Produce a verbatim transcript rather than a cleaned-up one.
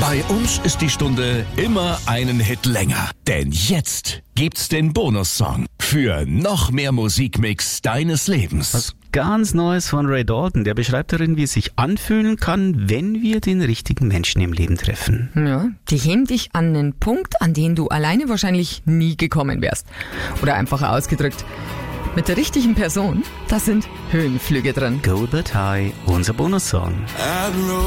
Bei uns ist die Stunde immer einen Hit länger. Denn jetzt gibt's den Bonussong für noch mehr Musikmix deines Lebens. Was ganz Neues von Ray Dalton. Der beschreibt darin, wie es sich anfühlen kann, wenn wir den richtigen Menschen im Leben treffen. Ja, die heben dich an einen Punkt, an den du alleine wahrscheinlich nie gekommen wärst. Oder einfacher ausgedrückt, mit der richtigen Person, da sind Höhenflüge drin. Go That High, unser Bonussong.